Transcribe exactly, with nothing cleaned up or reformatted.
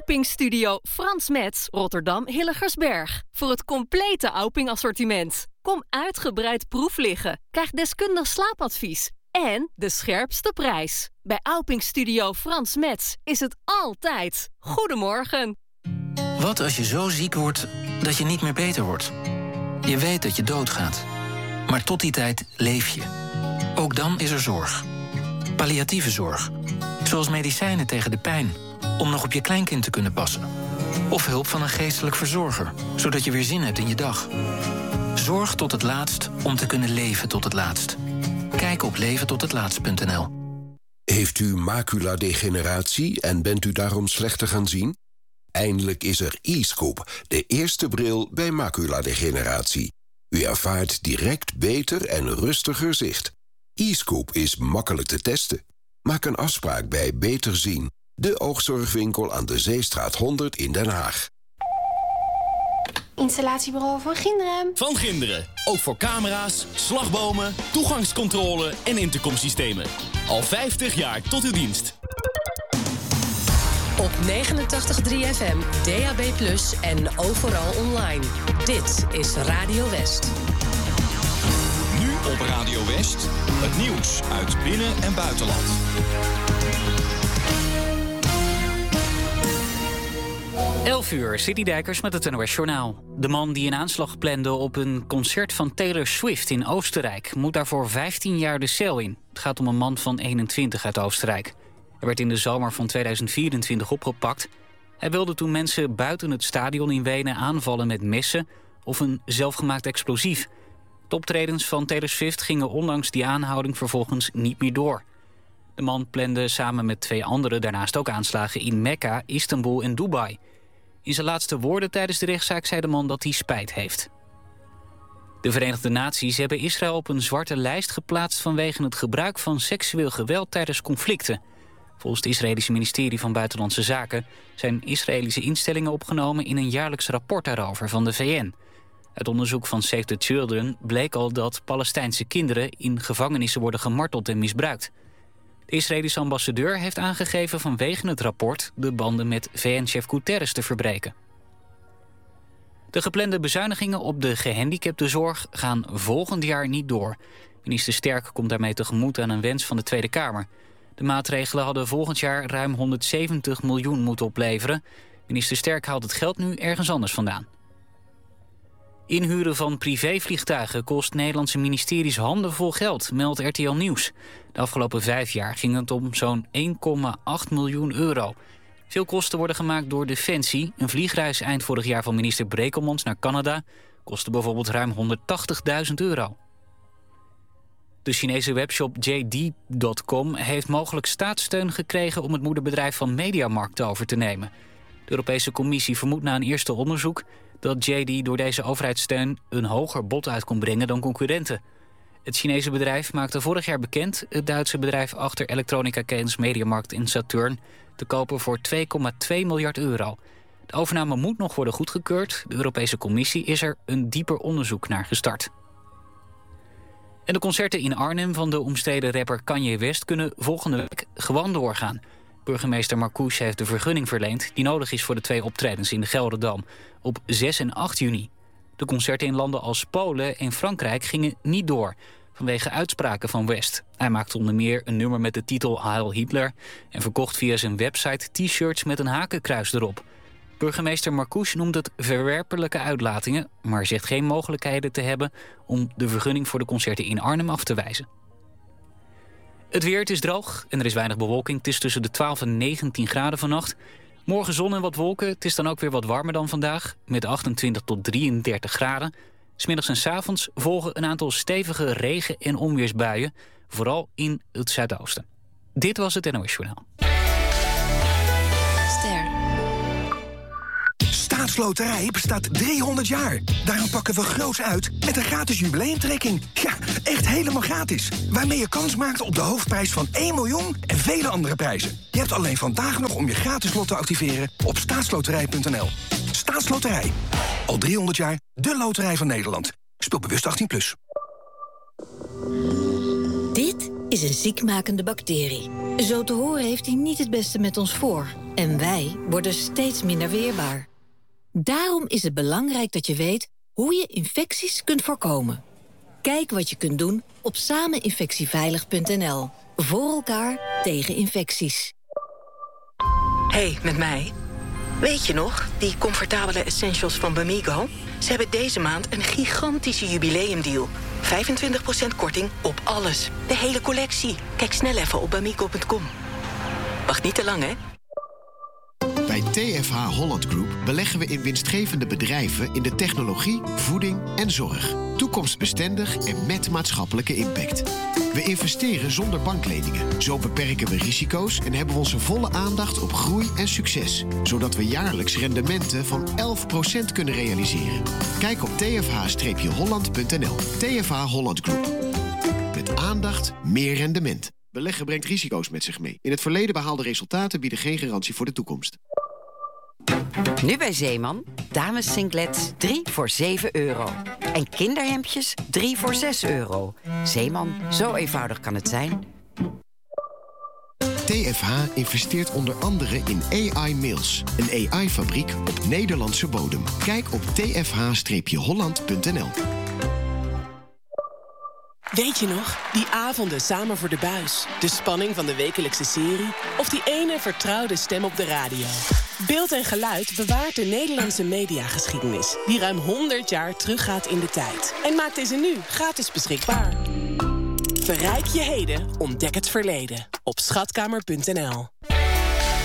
Auping Studio Frans Metz, Rotterdam Hilligersberg. Voor het complete Auping-assortiment. Kom uitgebreid proef liggen. Krijg deskundig slaapadvies. En de scherpste prijs. Bij Auping Studio Frans Metz is het altijd goedemorgen. Wat als je zo ziek wordt dat je niet meer beter wordt? Je weet dat je doodgaat. Maar tot die tijd leef je. Ook dan is er zorg. Palliatieve zorg. Zoals medicijnen tegen de pijn. Om nog op je kleinkind te kunnen passen. Of hulp van een geestelijk verzorger. Zodat je weer zin hebt in je dag. Zorg tot het laatst om te kunnen leven tot het laatst. Kijk op leven tot het laatst punt n l. Heeft u maculadegeneratie en bent u daarom slechter gaan zien? Eindelijk is er e-Scoop, de eerste bril bij maculadegeneratie. U ervaart direct beter en rustiger zicht. e-Scoop is makkelijk te testen. Maak een afspraak bij Beter Zien, de oogzorgwinkel aan de Zeestraat honderd in Den Haag. Installatiebureau Van Ginderen. Van Ginderen. Ook voor camera's, slagbomen, toegangscontrole en intercomsystemen. Al vijftig jaar tot uw dienst. Op negenentachtig komma drie F M, D A B plus, en overal online. Dit is Radio West. Nu op Radio West, het nieuws uit binnen- en buitenland. elf uur, City Dijkers met het N O S Journaal. De man die een aanslag plande op een concert van Taylor Swift in Oostenrijk moet daarvoor vijftien jaar de cel in. Het gaat om een man van eenentwintig uit Oostenrijk. Hij werd in de zomer van tweeduizend vierentwintig opgepakt. Hij wilde toen mensen buiten het stadion in Wenen aanvallen met messen of een zelfgemaakt explosief. De optredens van Taylor Swift gingen ondanks die aanhouding vervolgens niet meer door. De man plande samen met twee anderen daarnaast ook aanslagen in Mekka, Istanbul en Dubai. In zijn laatste woorden tijdens de rechtszaak zei de man dat hij spijt heeft. De Verenigde Naties hebben Israël op een zwarte lijst geplaatst vanwege het gebruik van seksueel geweld tijdens conflicten. Volgens het Israëlische ministerie van Buitenlandse Zaken zijn Israëlische instellingen opgenomen in een jaarlijks rapport daarover van de V N. Uit onderzoek van Save the Children bleek al dat Palestijnse kinderen in gevangenissen worden gemarteld en misbruikt. De Israëlische ambassadeur heeft aangegeven vanwege het rapport de banden met V N-chef Guterres te verbreken. De geplande bezuinigingen op de gehandicaptenzorg gaan volgend jaar niet door. Minister Sterk komt daarmee tegemoet aan een wens van de Tweede Kamer. De maatregelen hadden volgend jaar ruim honderdzeventig miljoen moeten opleveren. Minister Sterk haalt het geld nu ergens anders vandaan. Inhuren van privévliegtuigen kost Nederlandse ministeries handenvol geld, meldt R T L Nieuws. De afgelopen vijf jaar ging het om zo'n één komma acht miljoen euro. Veel kosten worden gemaakt door Defensie. Een vliegreis eind vorig jaar van minister Brekelmans naar Canada kostte bijvoorbeeld ruim honderdtachtigduizend euro. De Chinese webshop J D punt com heeft mogelijk staatssteun gekregen om het moederbedrijf van Mediamarkt over te nemen. De Europese Commissie vermoedt na een eerste onderzoek dat J D door deze overheidssteun een hoger bod uit kon brengen dan concurrenten. Het Chinese bedrijf maakte vorig jaar bekend het Duitse bedrijf achter elektronica-ketens Mediamarkt en Saturn te kopen voor twee komma twee miljard euro. De overname moet nog worden goedgekeurd. De Europese Commissie is er een dieper onderzoek naar gestart. En de concerten in Arnhem van de omstreden rapper Kanye West kunnen volgende week gewoon doorgaan. Burgemeester Marcouch heeft de vergunning verleend die nodig is voor de twee optredens in de Gelredome op zes en acht juni. De concerten in landen als Polen en Frankrijk gingen niet door vanwege uitspraken van West. Hij maakte onder meer een nummer met de titel Heil Hitler en verkocht via zijn website t-shirts met een hakenkruis erop. Burgemeester Marcouch noemt het verwerpelijke uitlatingen, maar zegt geen mogelijkheden te hebben om de vergunning voor de concerten in Arnhem af te wijzen. Het weer, het is droog en er is weinig bewolking. Het is tussen de twaalf en negentien graden vannacht. Morgen zon en wat wolken. Het is dan ook weer wat warmer dan vandaag, met achtentwintig tot drieëndertig graden. 's Middags en 's avonds volgen een aantal stevige regen- en onweersbuien, vooral in het zuidoosten. Dit was het N O S Journaal. Ster. Staatsloterij bestaat driehonderd jaar. Daarom pakken we groots uit met een gratis jubileumtrekking. Ja, echt helemaal gratis. Waarmee je kans maakt op de hoofdprijs van één miljoen en vele andere prijzen. Je hebt alleen vandaag nog om je gratis lot te activeren op staatsloterij punt n l. Staatsloterij. Al driehonderd jaar de loterij van Nederland. Speel bewust achttien plus. Dit is een ziekmakende bacterie. Zo te horen heeft hij niet het beste met ons voor. En wij worden steeds minder weerbaar. Daarom is het belangrijk dat je weet hoe je infecties kunt voorkomen. Kijk wat je kunt doen op sameninfectieveilig punt n l. Voor elkaar tegen infecties. Hey, met mij. Weet je nog, die comfortabele essentials van Bamigo? Ze hebben deze maand een gigantische jubileumdeal. vijfentwintig procent korting op alles. De hele collectie. Kijk snel even op bamigo punt com. Wacht niet te lang, hè? Bij T F H Holland Group beleggen we in winstgevende bedrijven in de technologie, voeding en zorg. Toekomstbestendig en met maatschappelijke impact. We investeren zonder bankleningen. Zo beperken we risico's en hebben we onze volle aandacht op groei en succes. Zodat we jaarlijks rendementen van elf procent kunnen realiseren. Kijk op t f h holland punt n l. T F H Holland Group. Met aandacht meer rendement. Beleggen brengt risico's met zich mee. In het verleden behaalde resultaten bieden geen garantie voor de toekomst. Nu bij Zeeman, dames singlets drie voor zeven euro. En kinderhemdjes drie voor zes euro. Zeeman, zo eenvoudig kan het zijn. T F H investeert onder andere in A I Mills. Een A I-fabriek op Nederlandse bodem. Kijk op t f h holland punt n l. Weet je nog? Die avonden samen voor de buis. De spanning van de wekelijkse serie. Of die ene vertrouwde stem op de radio. Beeld en geluid bewaart de Nederlandse mediageschiedenis. Die ruim honderd jaar teruggaat in de tijd. En maakt deze nu gratis beschikbaar. Verrijk je heden, ontdek het verleden. Op schatkamer punt n l.